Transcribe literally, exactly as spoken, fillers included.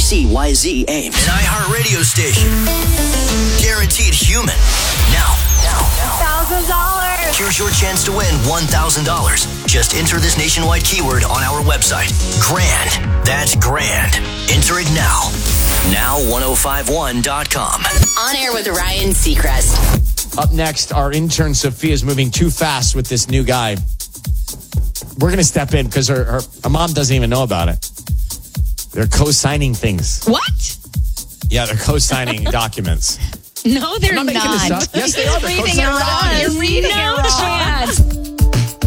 C Y Z Ames. An iHeartRadio station. Guaranteed human. Now, now, now. one thousand dollars. Here's your chance to win one thousand dollars. Just enter this nationwide keyword on our website. Grand. That's grand. Enter it now. now ten fifty-one dot com. On air with Ryan Seacrest. Up next, our intern Sophia is moving too fast with this new guy. We're going to step in because her, her, her mom doesn't even know about it. They're co-signing things. What? Yeah, they're co-signing documents. No, they're I'm not. not. Making this up. Yes, they are. They're Reading it co-signing wrong. documents. You're reading No it wrong. chance.